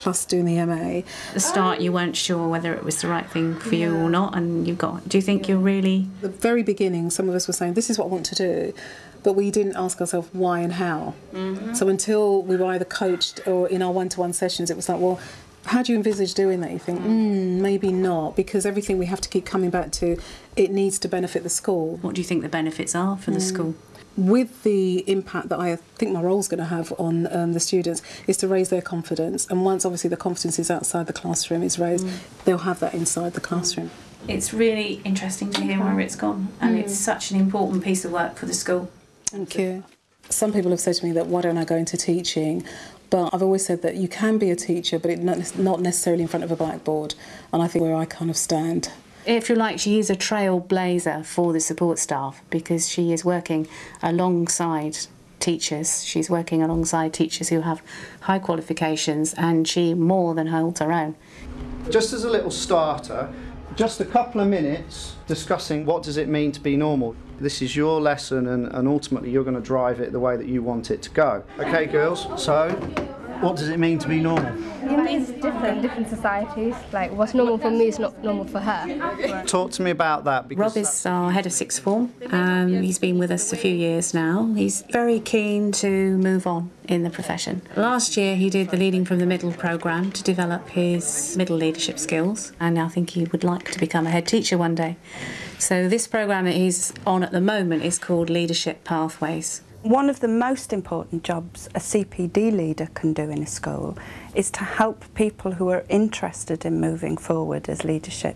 plus doing the MA. At the start you weren't sure whether it was the right thing for you or not, and do you think you're really... The very beginning, some of us were saying, this is what I want to do, but we didn't ask ourselves why and how. So until we were either coached or in our one-to-one sessions, it was like, well, how do you envisage doing that? You think, maybe not, because everything we have to keep coming back to, it needs to benefit the school. What do you think the benefits are for the school? With the impact that I think my role's going to have on the students is to raise their confidence, and once obviously the confidence is outside the classroom is raised, they'll have that inside the classroom. It's really interesting to hear where it's gone, and it's such an important piece of work for the school. Thank you. Some people have said to me that why don't I go into teaching, but I've always said that you can be a teacher, but not necessarily in front of a blackboard, and I think where I kind of stand. If you like, she is a trailblazer for the support staff because she is working alongside teachers. She's working alongside teachers who have high qualifications, and she more than holds her own. Just as a little starter, just a couple of minutes discussing what does it mean to be normal. This is your lesson, and ultimately you're going to drive it the way that you want it to go. Okay, girls, so what does it mean to be normal? It means different societies. Like, what's normal for me is not normal for her. Talk to me about that. Rob is our head of sixth form. He's been with us a few years now. He's very keen to move on in the profession. Last year he did the Leading from the Middle programme to develop his middle leadership skills, and I think he would like to become a head teacher one day. So this programme that he's on at the moment is called Leadership Pathways. One of the most important jobs a CPD leader can do in a school is to help people who are interested in moving forward as leadership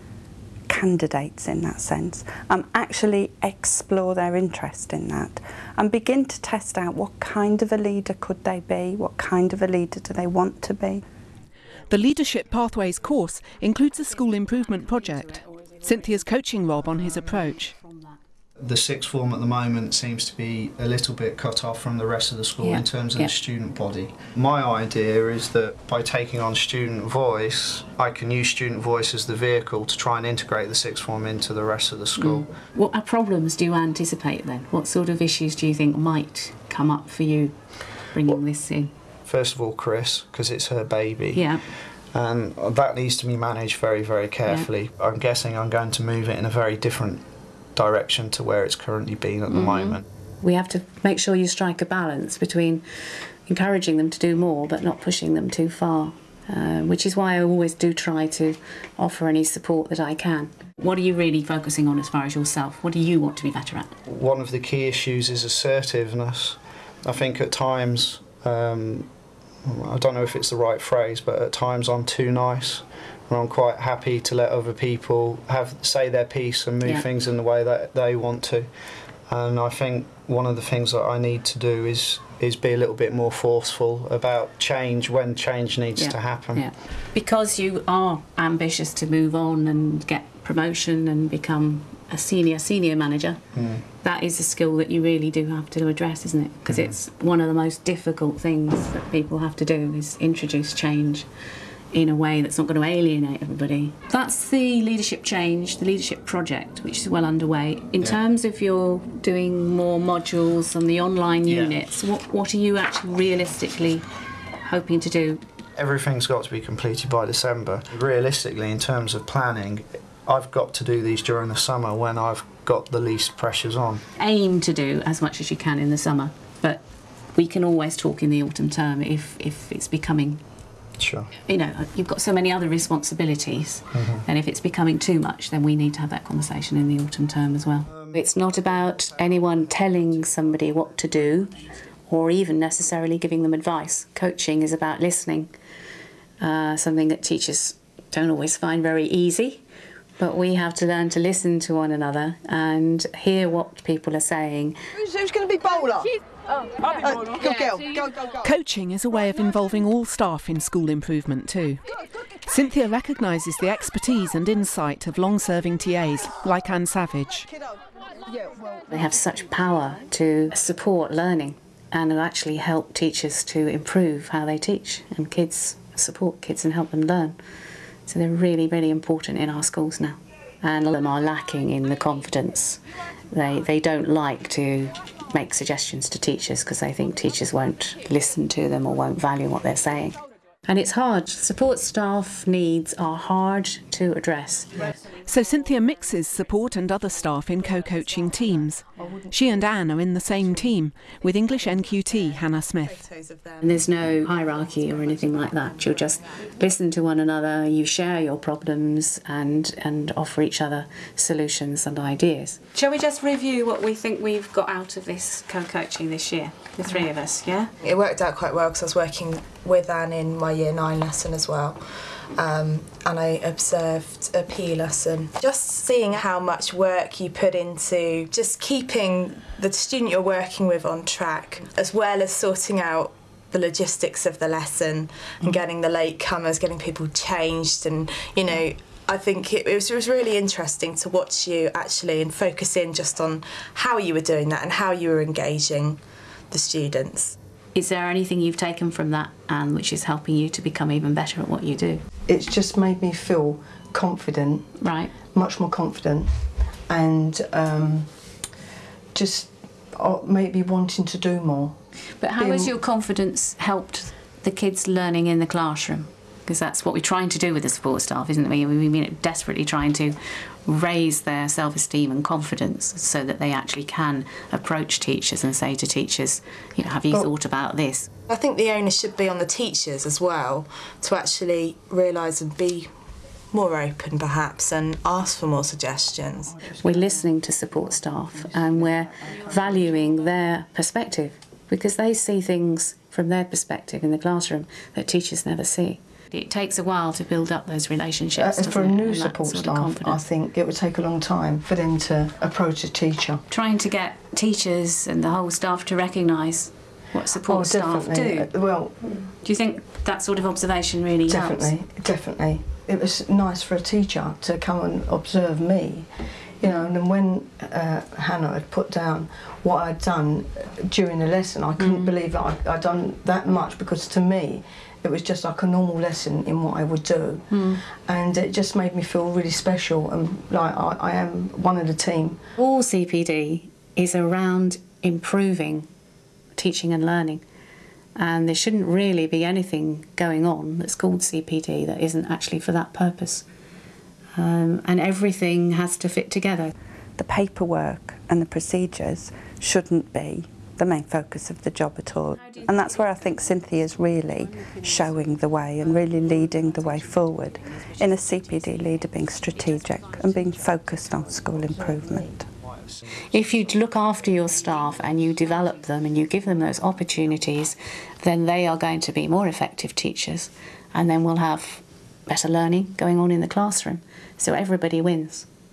candidates in that sense, actually explore their interest in that and begin to test out what kind of a leader could they be, what kind of a leader do they want to be. The Leadership Pathways course includes a school improvement project. Cynthia's coaching Rob on his approach. The sixth form at the moment seems to be a little bit cut off from the rest of the school in terms of the student body. My idea is that by taking on student voice, I can use student voice as the vehicle to try and integrate the sixth form into the rest of the school. What problems do you anticipate then? What sort of issues do you think might come up for you bringing this in? First of all, Chris, because it's her baby. Yeah. And that needs to be managed very, very carefully. Yeah. I'm guessing I'm going to move it in a very different direction to where it's currently been at the moment. We have to make sure you strike a balance between encouraging them to do more but not pushing them too far, which is why I always do try to offer any support that I can. What are you really focusing on as far as yourself? What do you want to be better at? One of the key issues is assertiveness. I think at times, I don't know if it's the right phrase, but at times I'm too nice. And I'm quite happy to let other people say their piece and move things in the way that they want to. And I think one of the things that I need to do is be a little bit more forceful about change when change needs to happen. Yeah. Because you are ambitious to move on and get promotion and become a senior manager, that is a skill that you really do have to address, isn't it? Because it's one of the most difficult things that people have to do is introduce change in a way that's not going to alienate everybody. That's the leadership change, the leadership project, which is well underway. In terms of your doing more modules on the online units, what are you actually realistically hoping to do? Everything's got to be completed by December. Realistically, in terms of planning, I've got to do these during the summer when I've got the least pressures on. Aim to do as much as you can in the summer, but we can always talk in the autumn term if it's becoming... Sure. You know, you've got so many other responsibilities, and if it's becoming too much, then we need to have that conversation in the autumn term as well. It's not about anyone telling somebody what to do, or even necessarily giving them advice. Coaching is about listening, something that teachers don't always find very easy, but we have to learn to listen to one another and hear what people are saying. Who's going to be bowler? Good girl. Go. Coaching is a way of involving all staff in school improvement too. Cynthia recognises the expertise and insight of long-serving TAs like Anne Savage. They have such power to support learning and to actually help teachers to improve how they teach, and support kids and help them learn. So they're really, really important in our schools now. And a lot of them are lacking in the confidence. They don't like to make suggestions to teachers because they think teachers won't listen to them or won't value what they're saying. And it's hard. Support staff needs are hard to address. So Cynthia mixes support and other staff in co-coaching teams. She and Anne are in the same team with English NQT Hannah Smith. And there's no hierarchy or anything like that. You'll just listen to one another, you share your problems and offer each other solutions and ideas. Shall we just review what we think we've got out of this co-coaching this year, the three of us, yeah? It worked out quite well because I was working with Anne in my Year 9 lesson as well. And I observed a PE lesson. Just seeing how much work you put into just keeping the student you're working with on track, as well as sorting out the logistics of the lesson and getting the latecomers, getting people changed, and I think it was really interesting to watch you actually and focus in just on how you were doing that and how you were engaging the students. Is there anything you've taken from that, Anne, which is helping you to become even better at what you do? It's just made me feel confident, right? Much more confident, and just maybe wanting to do more. But how has your confidence helped the kids learning in the classroom? Because that's what we're trying to do with the support staff, isn't it? We're desperately trying to raise their self-esteem and confidence so that they actually can approach teachers and say to teachers, have you thought about this? I think the onus should be on the teachers as well to actually realise and be more open perhaps and ask for more suggestions. We're listening to support staff and we're valuing their perspective because they see things from their perspective in the classroom that teachers never see. It takes a while to build up those relationships. For a new support staff, I think it would take a long time for them to approach a teacher. Trying to get teachers and the whole staff to recognise what support staff do. Well, do you think that sort of observation really helps? Definitely. It was nice for a teacher to come and observe me, and then when Hannah had put down what I'd done during the lesson, I couldn't believe that I'd done that much, because to me, it was just like a normal lesson in what I would do. And it just made me feel really special and like I am one of the team. All CPD is around improving teaching and learning. And there shouldn't really be anything going on that's called CPD that isn't actually for that purpose. And everything has to fit together. The paperwork and the procedures shouldn't be the main focus of the job at all. And that's where I think Cynthia's really showing the way and really leading the way forward in a CPD leader, being strategic and being focused on school improvement. If you look after your staff and you develop them and you give them those opportunities, then they are going to be more effective teachers, and then we'll have better learning going on in the classroom. So everybody wins.